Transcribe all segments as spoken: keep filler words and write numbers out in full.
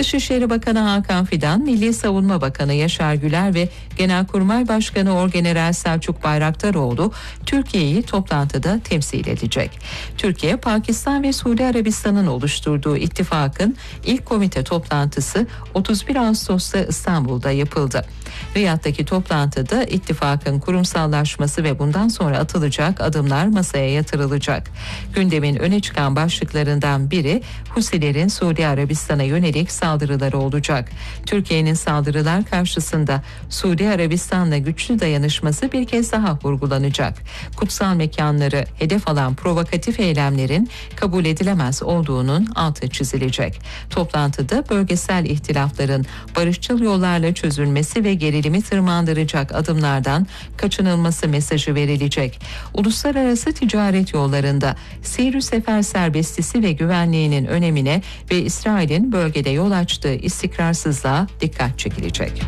Dışişleri Bakanı Hakan Fidan, Milli Savunma Bakanı Yaşar Güler ve Genelkurmay Başkanı Orgeneral Selçuk Bayraktaroğlu Türkiye'yi toplantıda temsil edecek. Türkiye, Pakistan ve Suudi Arabistan'ın oluşturduğu ittifakın ilk komite toplantısı otuz bir Ağustos'ta İstanbul'da yapıldı. Riyad'daki toplantıda ittifakın kurumsallaşması ve bundan sonra atılacak adımlar masaya yatırılacak. Gündemin öne çıkan başlıklarından biri Husilerin Suudi Arabistan'a yönelik saldırıları olacak. Türkiye'nin saldırılar karşısında Suudi Arabistan'la güçlü dayanışması bir kez daha vurgulanacak. Kutsal mekanları hedef alan provokatif eylemlerin kabul edilemez olduğunun altı çizilecek. Toplantıda bölgesel ihtilafların barışçıl yollarla çözülmesi ve gerilimi tırmandıracak adımlardan kaçınılması mesajı verilecek. Uluslararası ticaret yollarında seyir sefer serbestisi ve güvenliğinin önemine ve İsrail'in bölgede yol açtığı istikrarsızlığa dikkat çekilecek.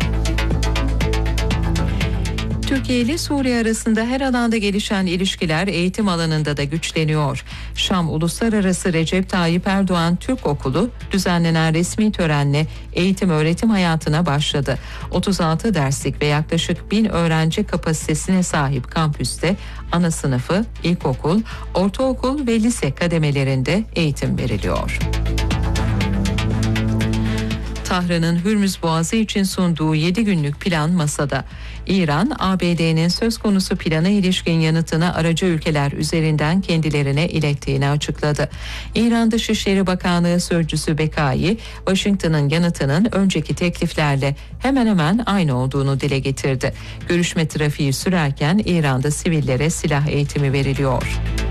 Türkiye ile Suriye arasında her alanda gelişen ilişkiler eğitim alanında da güçleniyor. Şam Uluslararası Recep Tayyip Erdoğan Türk Okulu düzenlenen resmi törenle eğitim öğretim hayatına başladı. otuz altı derslik ve yaklaşık bin öğrenci kapasitesine sahip kampüste ana sınıfı, ilkokul, ortaokul ve lise kademelerinde eğitim veriliyor. Tahran'ın Hürmüz Boğazı için sunduğu yedi günlük plan masada. İran, A B D'nin söz konusu plana ilişkin yanıtını aracı ülkeler üzerinden kendilerine ilettiğini açıkladı. İran Dışişleri Bakanlığı Sözcüsü Bekai, Washington'ın yanıtının önceki tekliflerle hemen hemen aynı olduğunu dile getirdi. Görüşme trafiği sürerken İran'da sivillere silah eğitimi veriliyor.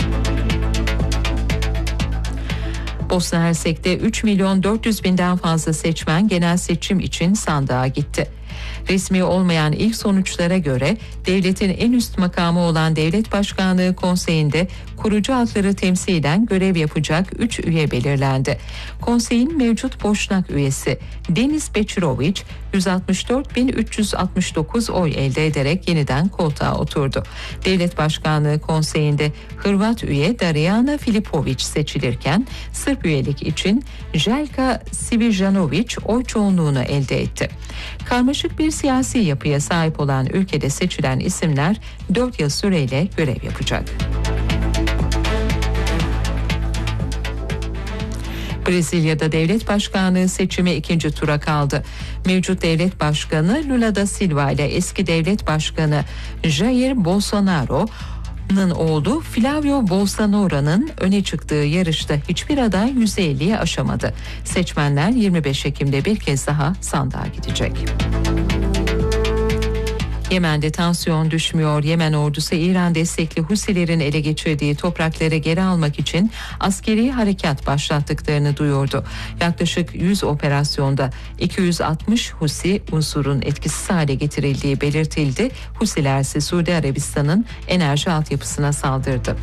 Bosna Hersek'te üç milyon dört yüz binden fazla seçmen genel seçim için sandığa gitti. Resmi olmayan ilk sonuçlara göre devletin en üst makamı olan Devlet Başkanlığı Konseyi'nde kurucu halkları temsilen görev yapacak üç üye belirlendi. Konseyin mevcut boşnak üyesi Deniz Beçirović yüz altmış dört bin üç yüz altmış dokuz oy elde ederek yeniden koltuğa oturdu. Devlet Başkanlığı Konseyi'nde Hırvat üye Darijana Filipović seçilirken Sırp üyelik için Željka Svižanović oy çoğunluğunu elde etti. Karmaşık bir siyasi yapıya sahip olan ülkede seçilen isimler dört yıl süreyle görev yapacak. Brezilya'da devlet başkanlığı seçimi ikinci tura kaldı. Mevcut devlet başkanı Lula da Silva ile eski devlet başkanı Jair Bolsonaro'nun oğlu Flavio Bolsonaro'nun öne çıktığı yarışta hiçbir aday yüzde elliyi aşamadı. Seçmenler yirmi beş Ekim'de bir kez daha sandığa gidecek. Yemen'de tansiyon düşmüyor. Yemen ordusu İran destekli Husilerin ele geçirdiği toprakları geri almak için askeri harekat başlattıklarını duyurdu. Yaklaşık yüz operasyonda iki yüz altmış Husi unsurun etkisiz hale getirildiği belirtildi. Husiler ise Suudi Arabistan'ın enerji altyapısına saldırdı.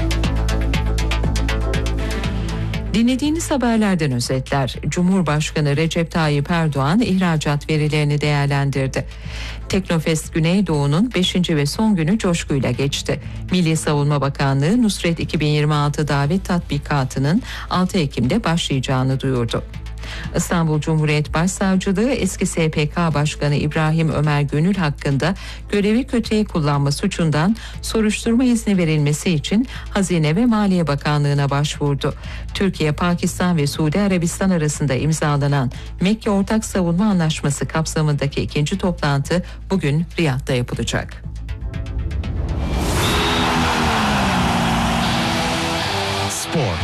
Dinlediğiniz haberlerden özetler. Cumhurbaşkanı Recep Tayyip Erdoğan ihracat verilerini değerlendirdi. Teknofest Güneydoğu'nun beşinci ve son günü coşkuyla geçti. Milli Savunma Bakanlığı Nusret iki bin yirmi altı davet tatbikatının altı Ekim'de başlayacağını duyurdu. İstanbul Cumhuriyet Başsavcılığı eski S P K Başkanı İbrahim Ömer Gönül hakkında görevi kötüye kullanma suçundan soruşturma izni verilmesi için Hazine ve Maliye Bakanlığı'na başvurdu. Türkiye, Pakistan ve Suudi Arabistan arasında imzalanan Mekke Ortak Savunma Anlaşması kapsamındaki ikinci toplantı bugün Riyad'da yapılacak. Spor.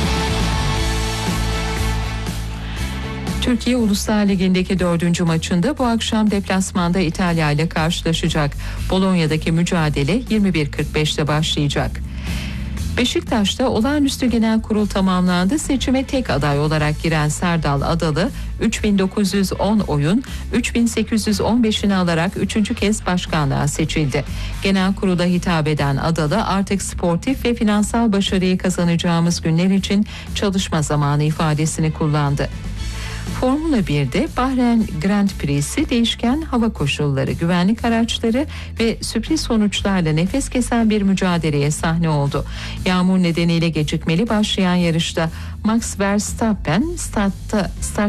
Türkiye Uluslar Ligi'ndeki dördüncü maçında bu akşam deplasmanda İtalya ile karşılaşacak. Bolonya'daki mücadele yirmi bir kırk beşte başlayacak. Beşiktaş'ta olağanüstü genel kurul tamamlandı. Seçime tek aday olarak giren Serdal Adalı üç bin dokuz yüz on oyun üç bin sekiz yüz on beşini alarak üçüncü kez başkanlığa seçildi. Genel kurula hitap eden Adalı artık sportif ve finansal başarıyı kazanacağımız günler için çalışma zamanı ifadesini kullandı. Formula birde Bahreyn Grand Prix'si değişken hava koşulları, güvenlik araçları ve sürpriz sonuçlarla nefes kesen bir mücadeleye sahne oldu. Yağmur nedeniyle gecikmeli başlayan yarışta Max Verstappen startta start